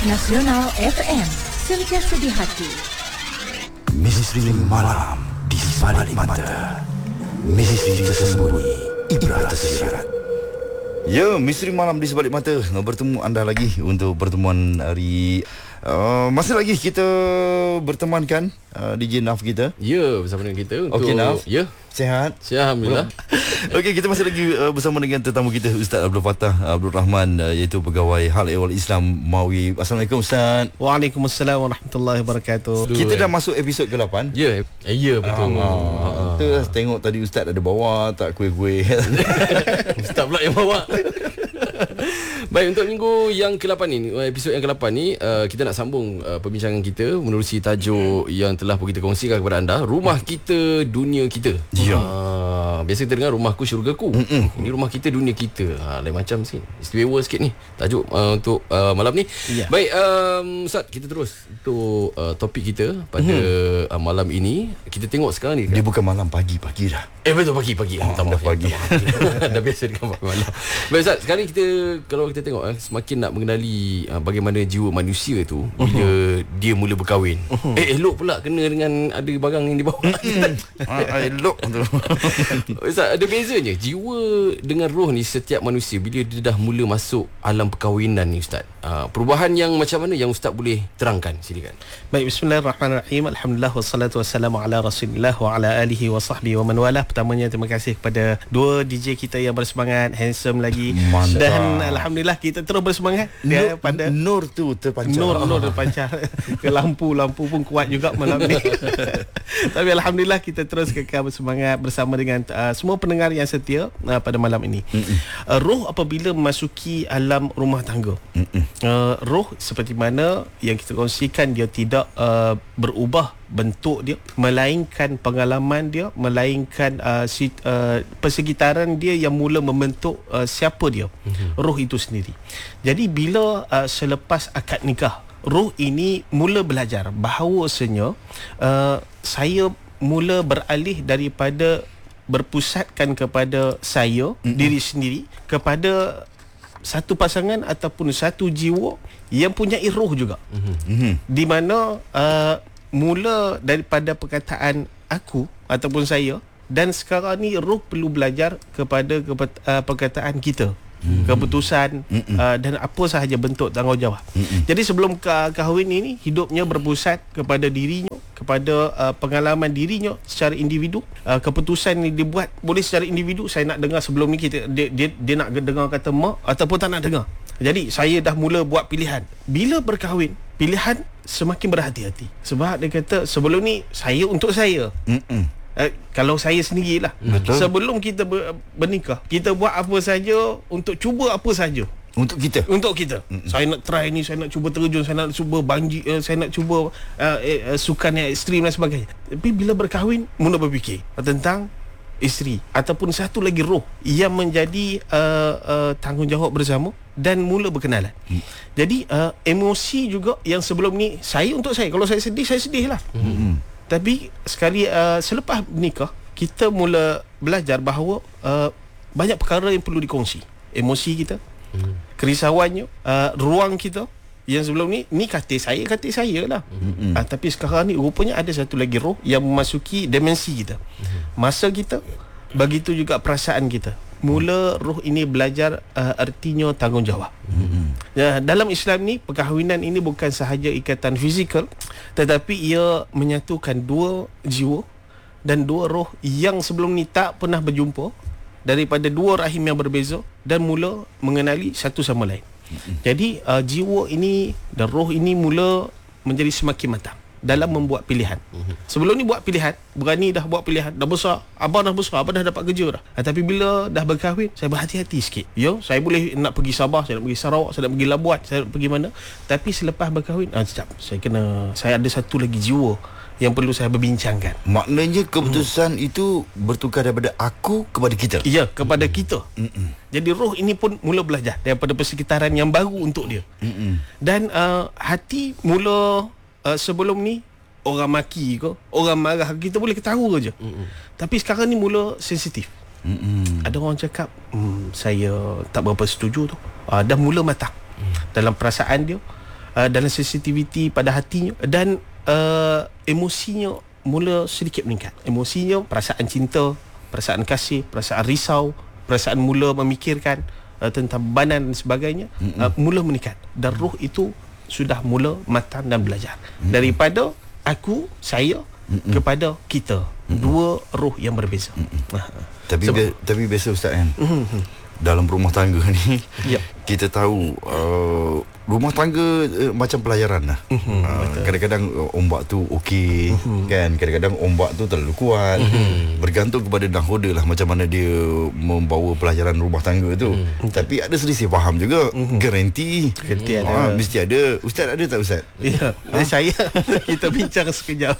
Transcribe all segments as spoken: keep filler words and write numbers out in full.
Nasional F M, sentiasa di hati. Misteri malam di sebalik mata. Misteri tersembunyi, ibrah tersirat. Ya, misteri malam di sebalik mata. Bertemu anda lagi untuk pertemuan hari. Uh, masih lagi kita bertemankan uh, D J Naf kita. Ya, bersama dengan kita untuk Okey, Naf. Ya, Sihat? sihat alhamdulillah. Okey, kita masih lagi uh, bersama dengan tetamu kita Ustaz Abdul Fattah Abdul Rahman, uh, iaitu pegawai Hal Ehwal Islam Mawi. Assalamualaikum Ustaz. Waalaikumsalam warahmatullahi wabarakatuh. Dulu, kita eh. dah masuk episod ke lapan. Ya, eh, ya betul. Ah, tu lah, tengok tadi Ustaz ada bawa tak kuih-kuih. Ustaz pula yang bawa. Baik, untuk minggu yang ke lapan ni, episod yang ke lapan ni, uh, kita nak sambung uh, perbincangan kita menerusi tajuk yang telah pun kita kongsikan kepada anda, Rumah Kita Dunia Kita. Ya. Uh, biasa kita dengar Rumahku Syurgaku. Mm-mm. Ini Rumah Kita Dunia Kita. Ha, lain macam sikit. Istimewa sikit ni tajuk uh, untuk uh, malam ni. Ya. Baik, um, Ustaz, kita terus untuk uh, topik kita pada mm. uh, malam ini. Kita tengok sekarang ni. Dia bukan malam, pagi-pagi dah. Eh betul, pagi pagi. Oh, dah pagi. Dah biasa dengan malam. Baik Ustaz, sekarang kita kalau kita tengok eh, semakin nak mengenali uh, bagaimana jiwa manusia tu bila uh-huh. dia mula berkahwin. Uh-huh. Eh elok pula kena dengan ada barang yang dibawa. Ah, elok tu. Ustaz, ada bezanya jiwa dengan roh ni setiap manusia bila dia dah mula masuk alam perkahwinan ni Ustaz. Uh, perubahan yang macam mana yang Ustaz boleh terangkan, silakan. Baik, bismillahirrahmanirrahim. Alhamdulillah wassalatu wassalamu ala Rasulillah wa ala alihi wa sahbihi wa man walah. Pertamanya terima kasih kepada dua D J kita yang bersemangat, handsome lagi. Mantap. Dan alhamdulillah kita terus bersemangat dia Nur, pada Nur tu terpancar. Nur Nur terpancar ke lampu-lampu pun kuat juga malam ni. Tapi alhamdulillah kita terus kekal bersemangat bersama dengan uh, semua pendengar yang setia uh, pada malam ini. Uh, roh apabila memasuki alam rumah tangga. Uh, roh seperti mana yang kita kongsikan, dia tidak uh, berubah bentuk dia, melainkan pengalaman dia, melainkan uh, si, uh, persekitaran dia yang mula membentuk uh, siapa dia, mm-hmm. roh itu sendiri. Jadi bila uh, selepas akad nikah, roh ini mula belajar bahawasanya uh, saya mula beralih daripada berpusatkan kepada saya, mm-hmm. diri sendiri, kepada satu pasangan ataupun satu jiwa yang punya roh juga, mm-hmm. di mana uh, mula daripada perkataan aku ataupun saya, dan sekarang ni roh perlu belajar kepada kepet, uh, perkataan kita, mm-hmm. keputusan, mm-hmm. uh, dan apa sahaja bentuk tanggungjawab. Mm-hmm. Jadi sebelum kahwin ini, hidupnya berpusat kepada dirinya, kepada uh, pengalaman dirinya secara individu. Uh, keputusan ni dibuat boleh secara individu. Saya nak dengar sebelum ni kita dia, dia, dia nak dengar kata mak ataupun tak nak dengar. Jadi saya dah mula buat pilihan. Bila berkahwin, pilihan semakin berhati-hati. Sebab dia kata sebelum ni saya untuk saya. Mm-mm. Uh, kalau saya sendirilah. Betul. Sebelum kita ber, bernikah, kita buat apa saja untuk cuba apa saja. Untuk kita. Untuk kita. Mm-mm. Saya nak try ni, saya nak cuba terjun, saya nak cuba bungee, uh, saya nak cuba uh, uh, sukan yang ekstrim dan sebagainya. Tapi bila berkahwin, mula berfikir tentang isteri ataupun satu lagi roh yang menjadi uh, uh, tanggungjawab bersama dan mula berkenalan. Hmm. Jadi uh, emosi juga yang sebelum ni saya untuk saya. Kalau saya sedih, saya sedih lah. Hmm. Tapi sekali uh, selepas nikah, kita mula belajar bahawa uh, banyak perkara yang perlu dikongsi. Emosi kita, hmm. kerisauannya, uh, ruang kita. Yang sebelum ni, ni katil saya, katil saya lah. Mm-hmm. Ah, tapi sekarang ni rupanya ada satu lagi roh yang memasuki dimensi kita. Mm-hmm. Masa kita, begitu juga perasaan kita. Mula roh ini belajar uh, artinya tanggungjawab. Mm-hmm. Ya, dalam Islam ni, perkahwinan ini bukan sahaja ikatan fizikal, tetapi ia menyatukan dua jiwa dan dua roh yang sebelum ni tak pernah berjumpa, daripada dua rahim yang berbeza, dan mula mengenali satu sama lain. Jadi uh, jiwa ini dan roh ini mula menjadi semakin matang dalam membuat pilihan. Sebelum ni buat pilihan, berani dah buat pilihan, dah besar, abang dah besar, abang dah dapat kerja dah. Ha, tapi bila dah berkahwin, saya berhati-hati sikit. Yo, saya boleh nak pergi Sabah, saya nak pergi Sarawak, saya nak pergi Labuan, saya nak pergi mana. Tapi selepas berkahwin, ah, sekejap, saya kena, saya ada satu lagi jiwa yang perlu saya berbincangkan. Maknanya keputusan hmm. itu bertukar daripada aku kepada kita. Ya, kepada hmm. kita. Mm-mm. Jadi roh ini pun mula belajar daripada persekitaran yang baru untuk dia. Mm-mm. Dan uh, hati mula uh, sebelum ni orang maki ke, orang marah, kita boleh ketawa je. Mm-mm. Tapi sekarang ni mula sensitif. Mm-mm. Ada orang cakap, hmm, saya tak berapa setuju tu. Uh, dah mula matang mm. dalam perasaan dia. uh, dalam sensitiviti pada hatinya, dan uh, emosinya mula sedikit meningkat. Emosinya, perasaan cinta, perasaan kasih, perasaan risau, perasaan mula memikirkan uh, tentang bebanan dan sebagainya, uh, mula meningkat. Dan roh itu sudah mula matang dan belajar. Mm-hmm. Daripada aku, saya, mm-hmm. kepada kita. Mm-hmm. Dua roh yang berbeza. Mm-hmm. Tapi Sebab, bi- tapi biasa Ustaz kan, mm-hmm. dalam rumah tangga ni, yep. kita tahu uh, rumah tangga uh, macam pelayaran lah. Mm-hmm, uh, kadang-kadang uh, ombak tu okey, mm-hmm. kan, kadang-kadang ombak tu terlalu kuat. Mm-hmm. Bergantung kepada nahoda lah macam mana dia membawa pelayaran rumah tangga tu. Mm-hmm. Tapi ada selisih faham juga. Mm-hmm. Garanti Garanti ada. Ha, mesti ada. Ustaz ada tak Ustaz? Ya, ha? Saya kita bincang sekejap.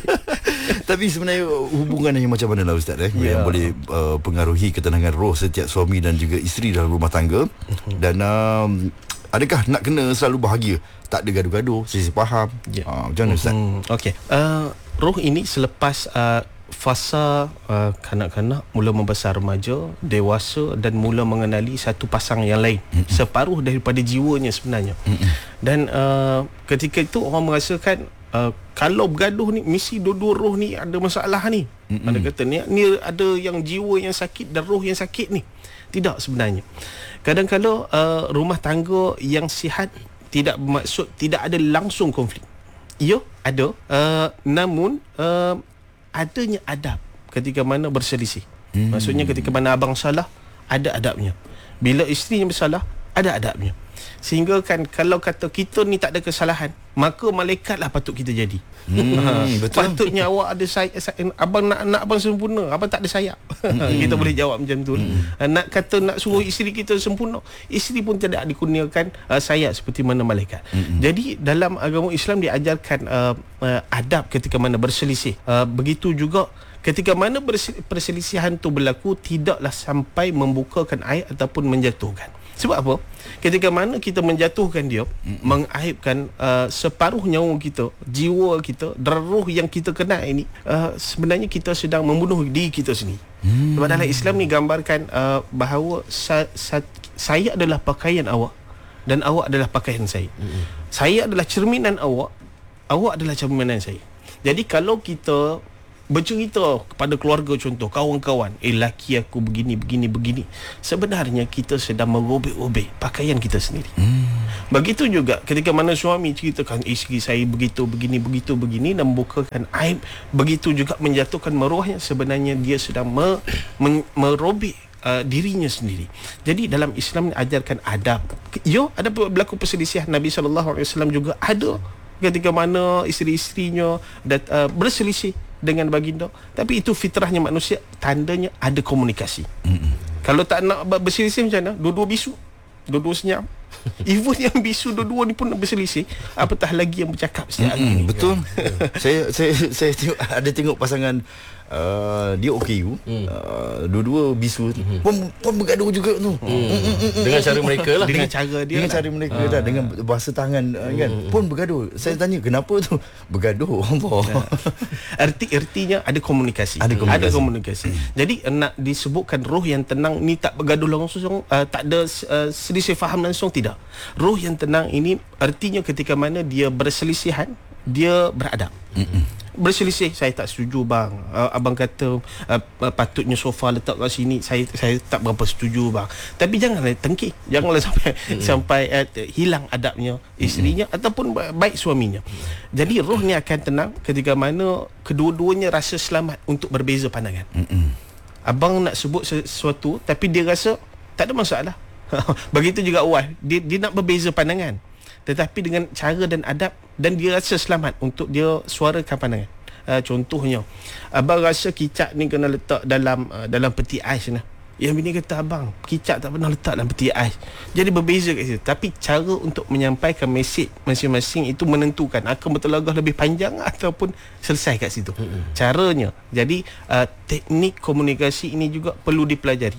Tapi sebenarnya hubungan yang macam mana lah Ustaz eh? Yeah. Yang boleh uh, pengaruhi ketenangan roh setiap suami dan juga isteri dalam rumah tangga. Mm-hmm. Dan um, adakah nak kena selalu bahagia? Tak ada gaduh-gaduh, selisih faham. Yeah. uh, Macam mana Ustaz? Mm-hmm. Okey, uh, roh ini selepas uh, fasa uh, kanak-kanak mula membesar, remaja, dewasa, dan mula mengenali satu pasang yang lain. Mm-hmm. Separuh daripada jiwanya sebenarnya. Mm-hmm. Dan uh, ketika itu orang merasakan Uh, kalau bergaduh ni mesti dua-dua roh ni ada masalah ni. Mm-hmm. Ada kata ni, ni ada yang jiwa yang sakit dan roh yang sakit ni. Tidak sebenarnya. Kadang-kadang uh, rumah tangga yang sihat tidak bermaksud tidak ada langsung konflik. Ya, ada. Uh, namun uh, adanya adab ketika mana berselisih. Mm-hmm. Maksudnya ketika mana abang salah, ada adabnya. Bila isterinya bersalah, ada adabnya. Sehingga kan kalau kata kita ni tak ada kesalahan, maka malaikatlah patut kita jadi. Hmm, ha, betul. Patutnya awak ada sayap, abang nak nak abang sempurna, abang tak ada sayap. Hmm. Kita boleh jawab macam tu. Hmm. Nak kata nak suruh isteri kita sempurna, isteri pun tidak dikurniakan uh, sayap seperti mana malaikat. Hmm. Jadi dalam agama Islam diajarkan uh, uh, adab ketika mana berselisih. Uh, begitu juga ketika mana perselisihan tu berlaku, tidaklah sampai membukakan aib ataupun menjatuhkan. Sebab apa? Ketika mana kita menjatuhkan dia, mm-hmm. mengaibkan uh, separuh nyawa kita, jiwa kita, dan roh yang kita kenal ini, uh, sebenarnya kita sedang membunuh diri kita sendiri. Mm-hmm. Sebab dalam Islam ni gambarkan uh, bahawa sa- sa- saya adalah pakaian awak dan awak adalah pakaian saya. Mm-hmm. Saya adalah cerminan awak, awak adalah cerminan saya. Jadi kalau kita bercerita kepada keluarga, contoh kawan-kawan, eh laki aku begini begini begini, sebenarnya kita sedang merobek-robek pakaian kita sendiri. hmm. Begitu juga ketika mana suami ceritakan isteri saya begitu begini begitu begini dan membukakan aib, begitu juga menjatuhkan maruahnya, sebenarnya dia sedang me, men, merobek uh, dirinya sendiri. Jadi dalam Islam ni ajarkan adab. Ya, ada berlaku perselisihan. Nabi sallallahu alaihi wasallam juga ada ketika mana isteri-isterinya dat, uh, berselisih dengan baginda. Tapi itu fitrahnya manusia, tandanya ada komunikasi. Mm-hmm. Kalau tak nak berselisih macam mana? Dua-dua bisu, dua-dua senyap. Even yang bisu dua-dua ni pun berselisih, apatah lagi yang bercakap setiap mm-hmm, hari. Betul. saya saya saya tengok, ada tengok pasangan uh, dia okey you, mm. uh, dua-dua bisu, mm-hmm. pun pun bergaduh juga tu. Mm. Mm-hmm. Dengan cara mereka lah. Dengan cara dia. Dengan lah. cara mereka ah. dah, dengan bahasa tangan mm. kan, pun bergaduh. Saya tanya kenapa tu bergaduh apa? Erti-ertinya ada komunikasi. Ada komunikasi. Ada komunikasi. Mm. Jadi nak disebutkan roh yang tenang ni tak bergaduh langsung, uh, tak ada uh, selisih faham langsung, tidak. Roh yang tenang ini artinya ketika mana dia berselisihan, dia beradab. Mm-mm. Berselisih, saya tak setuju bang, uh, abang kata uh, patutnya sofa letak kat sini, saya saya tak berapa setuju bang. Tapi janganlah tengking, janganlah sampai mm. sampai uh, hilang adabnya isterinya mm. ataupun baik suaminya. Mm. Jadi roh ni akan tenang ketika mana kedua-duanya rasa selamat untuk berbeza pandangan. Mm-mm. Abang nak sebut sesuatu tapi dia rasa tak ada masalah. Begitu juga wife, dia, dia nak berbeza pandangan, tetapi dengan cara dan adab, dan dia rasa selamat untuk dia suarakan pandangan. Uh, contohnya, abang rasa kicap ni kena letak dalam uh, dalam peti ais nah. Yang bini kata abang, kicap tak pernah letak dalam peti ais. Jadi berbeza kat situ. Tapi cara untuk menyampaikan mesej masing-masing itu menentukan akan bertelagah lebih panjang ataupun selesai kat situ. Mm-hmm. Caranya. Jadi uh, teknik komunikasi ini juga perlu dipelajari.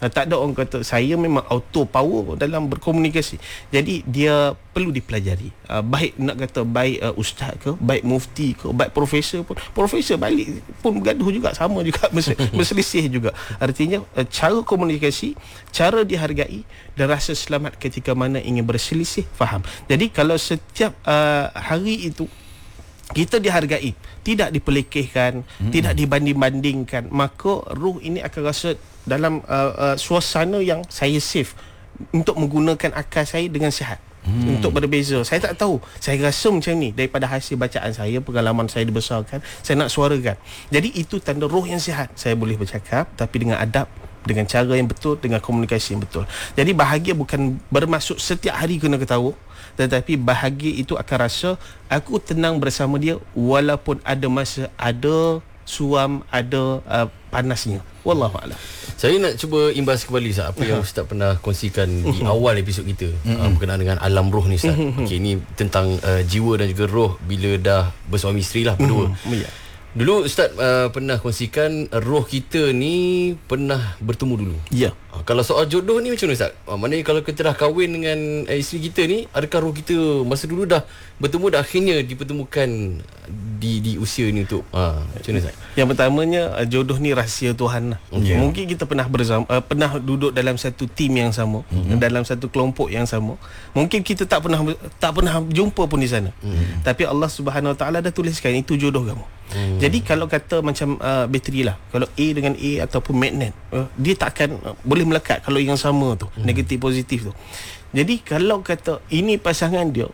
Uh, tak ada orang kata saya memang auto power dalam berkomunikasi. Jadi dia perlu dipelajari. Uh, baik nak kata baik uh, ustaz ke, baik mufti ke, baik profesor pun. Profesor balik pun bergaduh juga, sama juga berselisih juga. Artinya uh, cara komunikasi, cara dihargai dan rasa selamat ketika mana ingin berselisih, faham. Jadi kalau setiap uh, hari itu kita dihargai, tidak dipelekehkan, hmm. tidak dibanding-bandingkan, maka ruh ini akan rasa dalam uh, uh, suasana yang saya safe untuk menggunakan akal saya dengan sihat. Hmm. Untuk berbeza. Saya tak tahu, saya rasa macam ni daripada hasil bacaan saya, pengalaman saya dibesarkan, saya nak suarakan. Jadi itu tanda roh yang sihat. Saya boleh bercakap tapi dengan adab, dengan cara yang betul, dengan komunikasi yang betul. Jadi bahagia bukan bermaksud setiap hari kena ketawa, tetapi bahagia itu akan rasa aku tenang bersama dia walaupun ada masa ada suam, ada uh, panasnya. Wallahu a'lam. Saya nak cuba imbas kembali Ustaz apa yang Ustaz pernah kongsikan di awal episod kita uh, berkenaan dengan alam roh ni Ustaz. Okey, ni tentang uh, jiwa dan juga roh bila dah bersuami isteri lah berdua. Dulu Ustaz uh, pernah kongsikan uh, roh kita ni pernah bertemu dulu. Ya. Uh, kalau soal jodoh ni macam mana Ustaz? Uh, maknanya kalau kita dah kahwin dengan uh, isteri kita ni, adakah roh kita masa dulu dah bertemu dah akhirnya dipertemukan di di usia ni untuk uh, macam mana Ustaz? Yang pertamanya uh, jodoh ni rahsia Tuhan lah. Okay. Mungkin kita pernah bersama, uh, pernah duduk dalam satu tim yang sama, mm-hmm. dalam satu kelompok yang sama. Mungkin kita tak pernah tak pernah jumpa pun di sana. Mm-hmm. Tapi Allah Subhanahu Wa Taala dah tuliskan itu jodoh kamu. Hmm. Jadi kalau kata macam uh, bateri lah, kalau A dengan A ataupun magnet, uh, dia tak akan uh, boleh melekat kalau yang sama tu, hmm. negatif positif tu. Jadi kalau kata ini pasangan dia,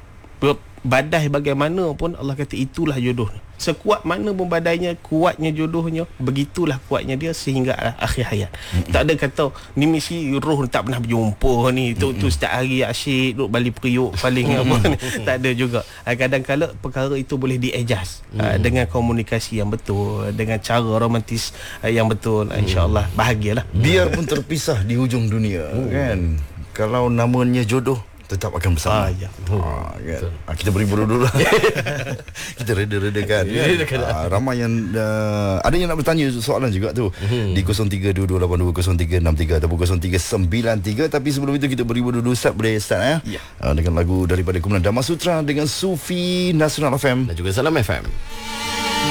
badai bagaimana pun Allah kata itulah jodoh. Sekuat mana pun badainya, kuatnya jodohnya, begitulah kuatnya dia sehingga akhir hayat. Mm-hmm. Tak ada kata ni mesti roh tak pernah berjumpa ni, tu mm-hmm. tu setiap hari asyik duduk balik periuk paling apa ni. Tak ada juga. Kadang-kadang perkara itu boleh di-adjust mm-hmm. uh, dengan komunikasi yang betul, dengan cara romantis uh, yang betul. Uh, InsyaAllah bahagialah. Biarpun terpisah di hujung dunia, mm. kan, kalau namanya jodoh tetap akan bersama. Ah, ya. Ah, kan? Ah, kita beri dulu lah. Kita reda-reda kan. kan? Ah, ramai yang uh, ada yang nak bertanya soalan juga tu hmm. di kosong tiga dua dua lapan dua kosong tiga enam tiga ataupun kosong tiga sembilan tiga. Tapi sebelum itu kita beri dulu Ustaz, boleh start ya. ya. Ah, dengan lagu daripada kumpulan Dhamma Sutra dengan Sufi Nasional F M dan juga Salam F M.